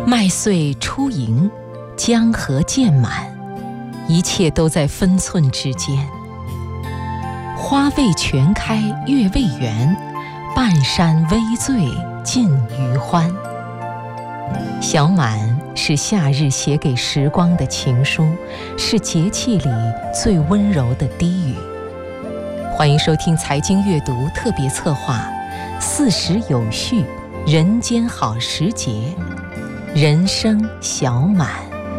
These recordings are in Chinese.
麦穗出盈，江河渐满，一切都在分寸之间。花未全开月未圆，半山微醉尽余欢。小满是夏日写给时光的情书，是节气里最温柔的低语。欢迎收听财经阅读特别策划40有序，人间好时节，人生小满。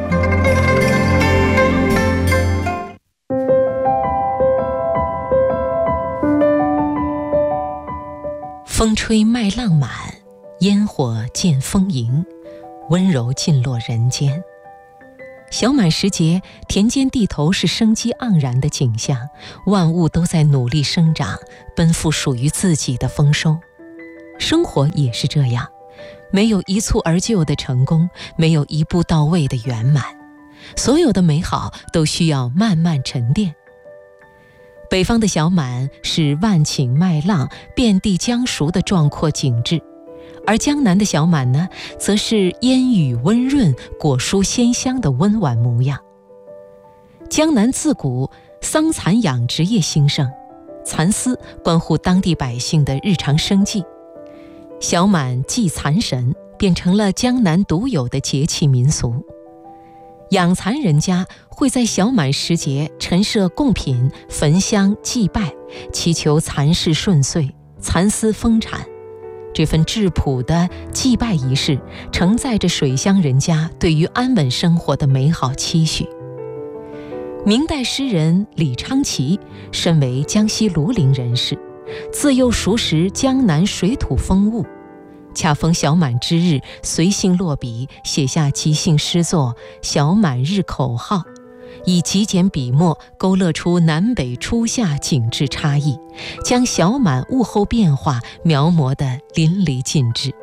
风吹麦浪满，烟火见风吟，温柔尽落人间。小满时节，田间地头是生机盎然的景象，万物都在努力生长，奔赴属于自己的丰收。生活也是这样，没有一蹴而就的成功，没有一步到位的圆满，所有的美好都需要慢慢沉淀。北方的小满是万顷麦浪，遍地将熟的壮阔景致，而江南的小满呢，则是烟雨温润，果蔬鲜香的温婉模样。江南自古桑蚕养殖业兴盛，蚕丝关乎当地百姓的日常生计。小满祭蚕神变成了江南独有的节气民俗。养蚕人家会在小满时节陈设贡品，焚香祭拜，祈求蚕事顺遂，蚕丝丰产。这份质朴的祭拜仪式，承载着水乡人家对于安稳生活的美好期许。明代诗人李昌齐身为江西庐陵人士，自幼熟识江南水土风物，恰逢小满之日，随性落笔，写下即兴诗作《小满日口号》，以极简笔墨勾勒出南北初夏景致差异，将小满物候变化描摹得淋漓尽致。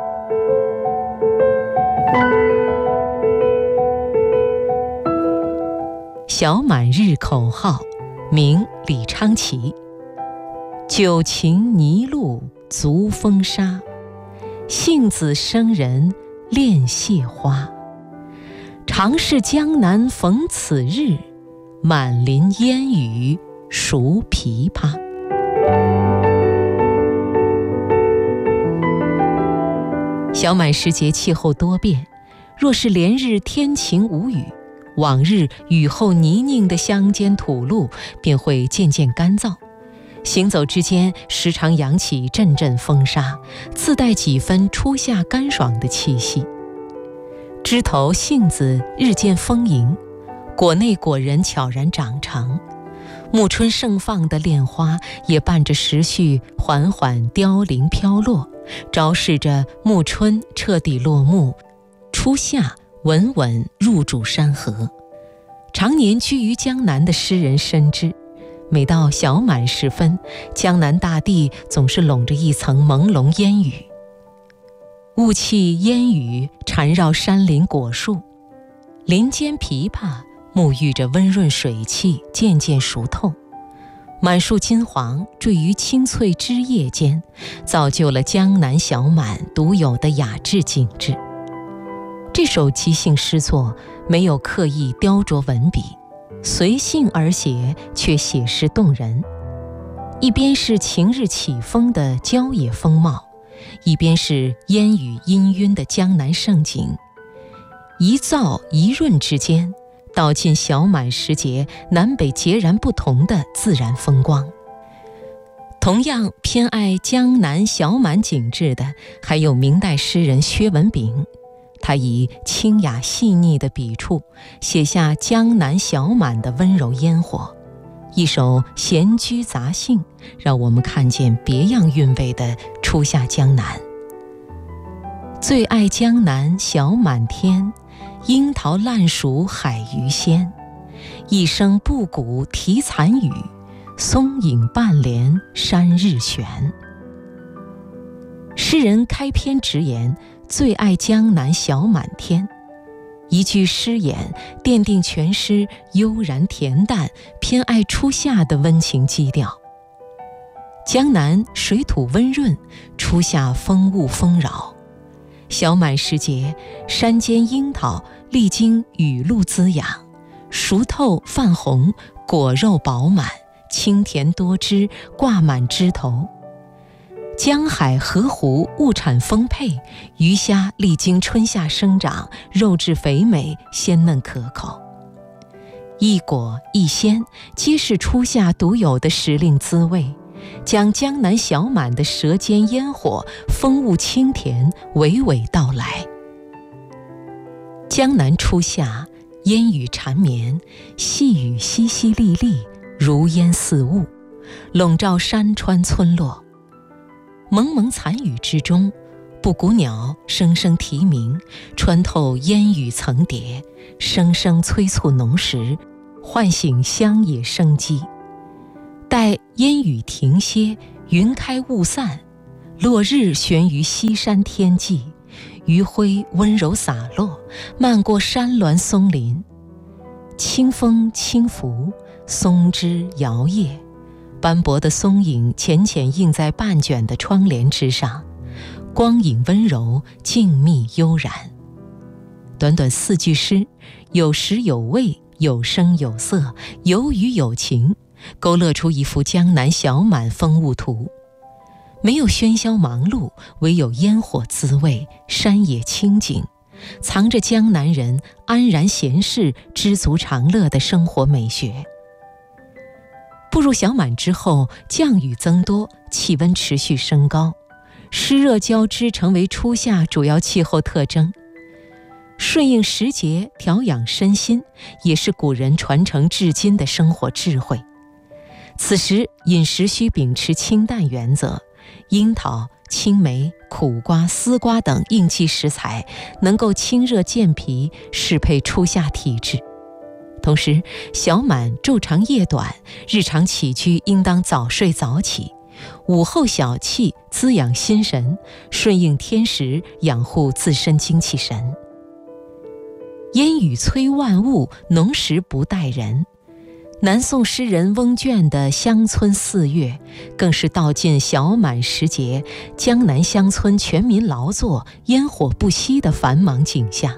小满日口号，名李昌齐。九禽泥露足风沙，杏子生人恋谢花。常是江南逢此日，满林烟雨熟枇杷。小满时节气候多变，若是连日天晴无雨，往日雨后泥泞的乡间土路便会渐渐干燥，行走之间时常扬起阵阵风沙，自带几分初夏干爽的气息。枝头杏子日渐丰盈，果内果仁悄然长成，暮春盛放的恋花也伴着时序缓缓凋零飘落，昭示着暮春彻底落幕，初夏稳稳入主山河。常年居于江南的诗人深知，每到小满时分，江南大地总是笼着一层朦胧烟雨，雾气烟雨缠绕山林果树，林间枇杷沐浴着温润水汽，渐渐熟透，满树金黄缀于青翠枝叶间，造就了江南小满独有的雅致景致。这首即兴诗作没有刻意雕琢文笔，随性而写，却写实动人。一边是晴日起风的郊野风貌，一边是烟雨氤氲的江南盛景，一燥一润之间，道尽小满时节南北截然不同的自然风光。同样偏爱江南小满景致的，还有明代诗人薛文炳。他以清雅细腻的笔触，写下江南小满的温柔烟火。一首《闲居杂兴》，让我们看见别样韵味的初夏江南。最爱江南小满天，樱桃烂熟海鱼鲜。一声布谷啼残雨，松影半帘山日悬。诗人开篇直言最爱江南小满天，一句诗眼奠定全诗悠然恬淡，偏爱初夏的温情基调。江南水土温润，初夏风物丰饶， 小满时节，山间樱桃历经雨露滋养，熟透泛红，果肉饱满，清甜多汁，挂满枝头。江海河湖物产丰沛，鱼虾历经春夏生长，肉质肥美，鲜嫩可口。一果一鲜，皆是初夏独有的时令滋味，将江南小满的舌尖烟火、风物清甜娓娓道来。江南初夏，烟雨缠绵，细雨淅淅沥沥，如烟似雾，笼罩山川村落。蒙蒙残雨之中，布谷鸟声声啼鸣，穿透烟雨层叠，声声催促农时，唤醒乡野生机。待烟雨停歇，云开雾散，落日悬于西山天际，余晖温柔洒落，漫过山峦松林。清风轻拂，松枝摇曳，斑驳的松影浅浅映在半卷的窗帘之上，光影温柔，静谧悠然。短短4句诗，有时有味，有声有色，有语有情，勾勒出一幅江南小满风物图。没有喧嚣忙碌，唯有烟火滋味，山野清静，藏着江南人安然闲适、知足常乐的生活美学。步入小满之后，降雨增多，气温持续升高，湿热交织成为初夏主要气候特征。顺应时节，调养身心，也是古人传承至今的生活智慧。此时饮食需秉持清淡原则，樱桃、青梅、苦瓜、丝瓜等应季食材能够清热健脾，适配初夏体质。同时，小满昼长夜短，日常起居应当早睡早起，午后小憩滋养心神，顺应天时，养护自身精气神。烟雨催万物，农时不待人。南宋诗人翁卷的《乡村4月》更是道尽小满时节江南乡村全民劳作、烟火不息的繁忙景象。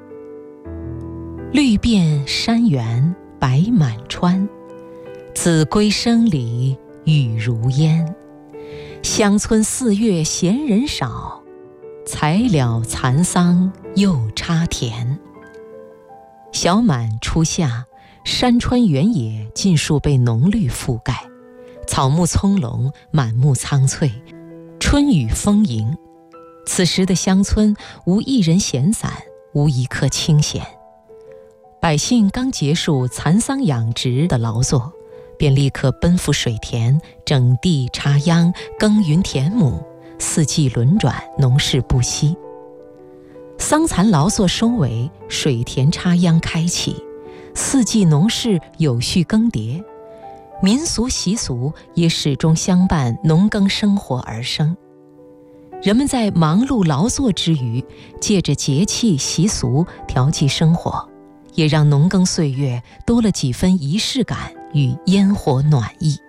绿遍山原白满川，子规声里雨如烟。乡村4月闲人少，才了蚕桑又插田。小满初夏，山川原野尽数被浓绿覆盖，草木葱茏，满目苍翠，春雨丰盈。此时的乡村无一人闲散，无一刻清闲。百姓刚结束蚕桑养殖的劳作，便立刻奔赴水田，整地插秧，耕耘田亩，四季轮转，农事不息。桑蚕劳作收尾，水田插秧开启，四季农事有序更迭，民俗习俗也始终相伴农耕生活而生。人们在忙碌劳作之余，借着节气习俗调剂生活，也让农耕岁月多了几分仪式感与烟火暖意。